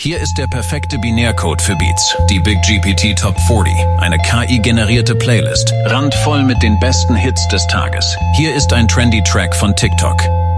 Hier ist der perfekte Binärcode für Beats. Die Big GPT Top 40. Eine KI-generierte Playlist. Randvoll mit den besten Hits des Tages. Hier ist ein trendy Track von TikTok.